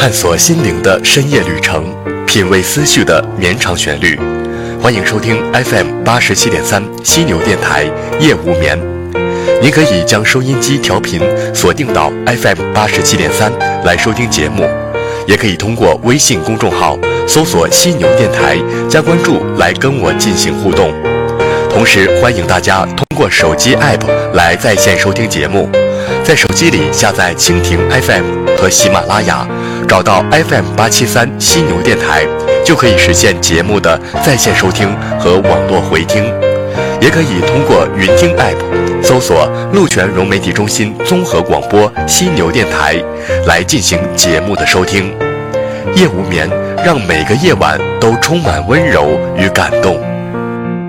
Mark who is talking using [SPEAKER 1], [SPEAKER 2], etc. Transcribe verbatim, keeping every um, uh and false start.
[SPEAKER 1] 探索心灵的深夜旅程，品味思绪的绵长旋律。欢迎收听 F M 八十七点三犀牛电台夜无眠。您可以将收音机调频锁定到 F M 八十七点三来收听节目，也可以通过微信公众号搜索犀牛电台加关注来跟我进行互动。同时欢迎大家通过手机 App 来在线收听节目，在手机里下载蜻蜓 F M 和喜马拉雅，找到 F M 八七三犀牛电台，就可以实现节目的在线收听和网络回听。也可以通过云听 App 搜索陆泉融媒体中心综合广播犀牛电台来进行节目的收听。夜无眠，让每个夜晚都充满温柔与感动。